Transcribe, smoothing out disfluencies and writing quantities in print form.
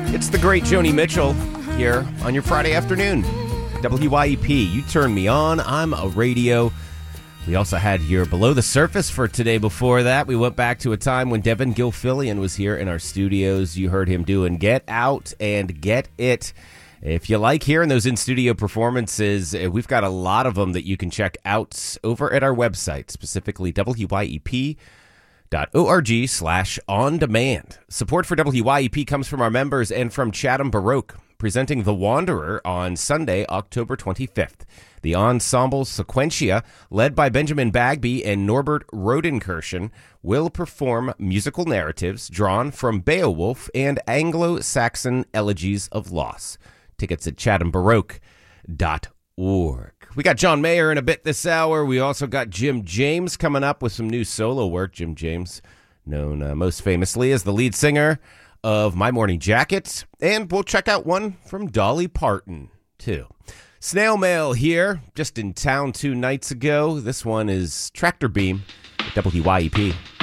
It's the great Joni Mitchell here on your Friday afternoon. WYEP, you turn me on. I'm a radio. We also had your Below the Surface for today. Before that, we went back to a time when Devin Gilfillian was here in our studios. You heard him doing Get Out and Get It. If you like hearing those in-studio performances, we've got a lot of them that you can check out over at our website, specifically WYEP.org/on-demand. Support for WYEP comes from our members and from Chatham Baroque, presenting The Wanderer on Sunday, October 25th. The ensemble Sequentia, led by Benjamin Bagby and Norbert Rodenkirchen, will perform musical narratives drawn from Beowulf and Anglo-Saxon elegies of loss. Tickets at chathambaroque.org. We got John Mayer in a bit this hour. We also got Jim James coming up with some new solo work. Jim James, known most famously as the lead singer of My Morning Jacket. And we'll check out one from Dolly Parton, too. Snail Mail here, just in town 2 nights ago. This one is Tractor Beam at WYEP.